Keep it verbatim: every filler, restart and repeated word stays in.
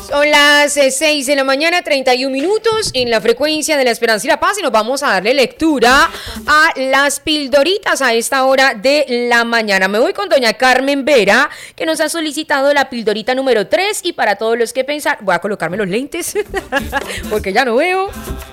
Son las eh, seis de la mañana, treinta y un minutos en la frecuencia de la Esperanza y la Paz y nos vamos a darle lectura a las pildoritas a esta hora de la mañana. Me voy con doña Carmen Vera, que nos ha solicitado la pildorita número tres y para todos los que pensar, voy a colocarme los lentes porque ya no veo.